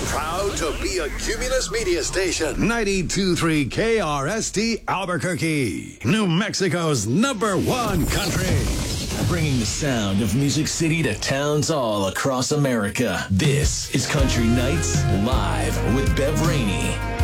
Proud to be a Cumulus Media Station. 92.3 KRST Albuquerque, New Mexico's #1 country. Bringing the sound of Music City to towns all across America. This is Country Nights Live with Bev Rainey.